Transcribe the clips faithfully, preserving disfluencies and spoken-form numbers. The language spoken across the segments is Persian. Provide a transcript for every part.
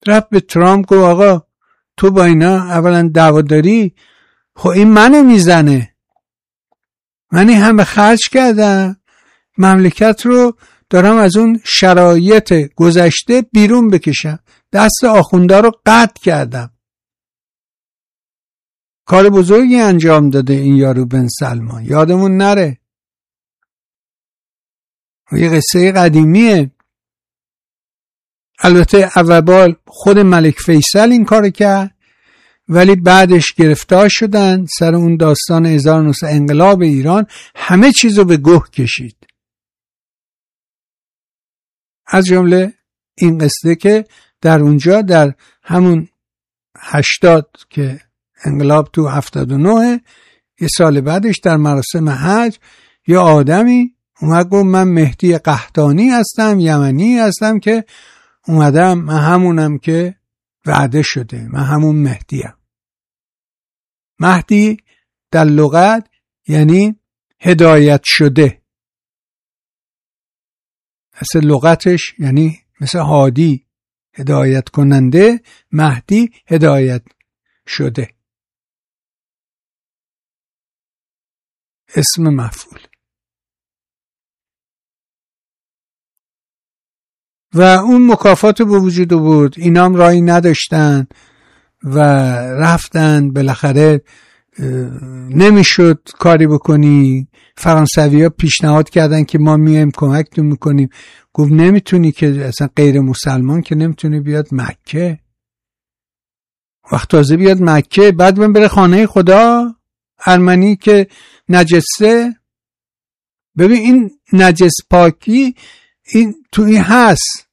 رفت به ترامپ گفت آقا تو با اینا اولا دعوا داری، خب این منو میزنه، من این همه خرج کردم، مملکت رو دارم از اون شرایط گذشته بیرون بکشم، دست آخونده رو قطع کردم. کار بزرگی انجام داده این یارو بن سلمان، یادمون نره. یه قصه قدیمیه. البته اول خود ملک فیصل این کار کرد، ولی بعدش گرفتار شدن سر اون داستان هزار و نهصد انقلاب ایران، همه چیزو به گوه کشید، از جمله این قصه که در اونجا در همون هشتاد که انقلاب تو هفتاد و نه، یه سال بعدش در مراسم حج یه آدمی اومد گفت من مهدی قحطانی هستم، یمنی هستم که اومدم، من همونم که وعده شده، من همون مهدیم. مهدی در لغت یعنی هدایت شده، اصل لغتش یعنی مثل هادی هدایت کننده، مهدی هدایت شده، اسم مفعول. و اون مکافات به وجود بود، اینا هم رایی نداشتن و رفتن، بالاخره نمیشد کاری بکنی. فرانسوی ها پیشنهاد کردن که ما میایم کمکتون میکنیم، گفت نمیتونی که، اصلا غیر مسلمان که نمیتونی بیاد مکه، وقت تازه بیاد مکه بعد من بره خانه خدا، ارمنی که نجسه. ببین این نجس پاکی این تو این هست،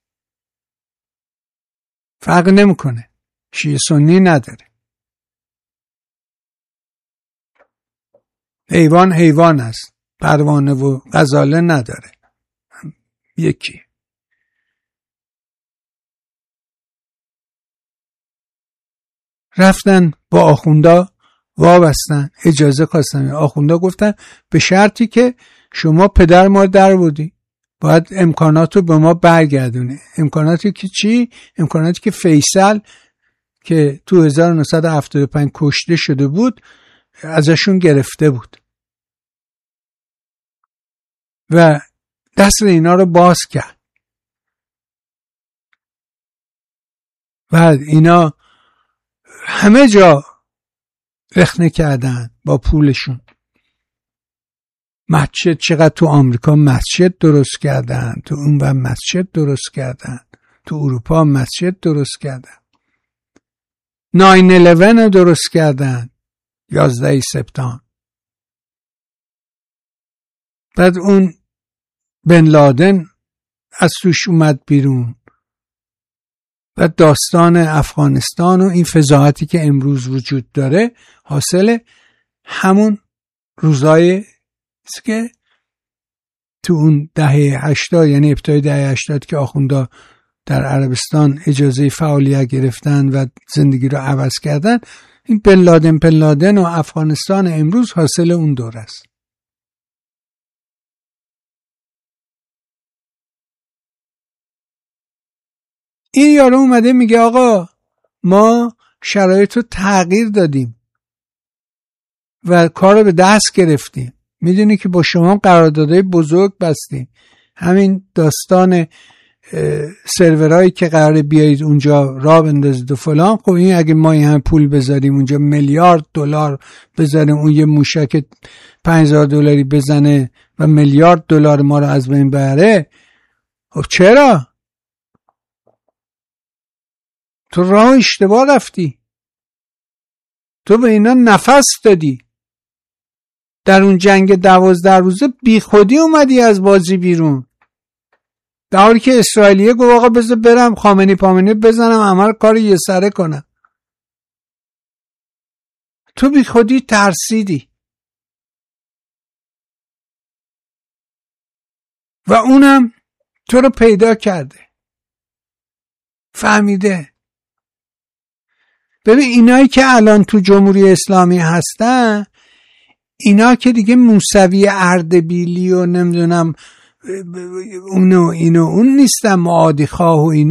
فرق نمیکنه، شیعه سنی نداره، حیوان حیوان است، پروانه و غزاله نداره، یکی. رفتن با آخوندا وابستن، اجازه خواستن، آخوندا گفتن به شرطی که شما پدر ما در بودی، باید امکاناتو به ما برگردونه. امکاناتی که چی؟ امکاناتی که فیصل که تو هزار و نهصد و هفتاد و پنج کشته شده بود ازشون گرفته بود و دست اینا رو باز کرد. و اینا همه جا رخنه کردن با پولشون. مسجد، چقدر تو آمریکا مسجد درست کردن، تو اون بر مسجد درست کردن، تو اروپا مسجد درست کردن، ناین الیون درست کردن، یازده سپتامبر. بعد اون بن لادن از توش اومد بیرون و داستان افغانستان و این فضاحتی که امروز وجود داره حاصل همون روزای که تو اون دهه هشتاد، یعنی ابتدای دهه هشتاد که آخوندا در عربستان اجازه فعالیت گرفتن و زندگی رو عوض کردن، این بن لادن بن لادن و افغانستان امروز حاصل اون دور است. این یارو اومده میگه آقا ما شرایط رو تغییر دادیم و کار رو به دست گرفتیم، میدونی که با شما قراردادهای بزرگ بستیم، همین داستان سرورایی که قراره بیایید اونجا راه بندازید و فلان. خب این اگه ما این همه پول بذاریم اونجا، میلیارد دلار بذاریم، اون یه موشک پنج هزار دلاری بزنه و میلیارد دلار ما رو از بین ببره، خب چرا؟ تو راه اشتباه رفتی، تو به اینا نفس دادی، در اون جنگ دوازده روزه بی خودی اومدی از بازی بیرون، در حالی که اسرائیلیه گفت آقا بذار برم خامنی پامنی بزنم عمل کار یه سره کنم. تو بی خودی ترسیدی و اونم تو رو پیدا کرده، فهمیده. ببین اینایی که الان تو جمهوری اسلامی هستن، اینا که دیگه موسوی اردبیلی و نمیدونم اونو اینو اون نیستن، معادی خواه و اینا